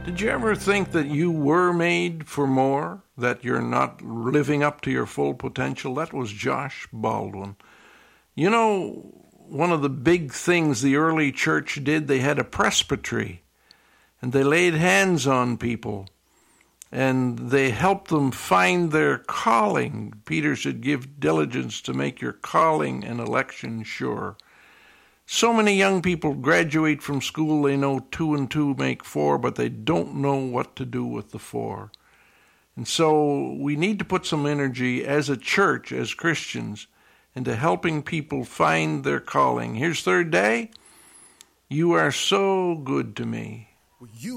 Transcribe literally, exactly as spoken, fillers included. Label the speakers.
Speaker 1: Did you ever think that you were made for more? That you're not living up to your full potential? That was Josh Baldwin. You know, one of the big things the early church did, they had a presbytery, and they laid hands on people, and they helped them find their calling. Peter said, give diligence to make your calling and election sure. So many young people graduate from school, they know two and two make four, but they don't know what to do with the four. And so we need to put some energy as a church, as Christians, into helping people find their calling. Here's third day. You are so good to me.
Speaker 2: You